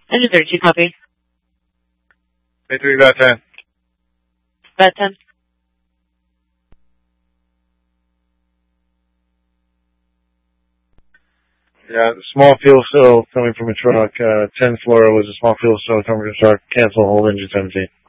Engine 32, copy. A3, about 10. About 10. Yeah, small fuel spill coming from a truck. 10 Flora was a small fuel spill coming from a truck. Cancel, hold engine 17.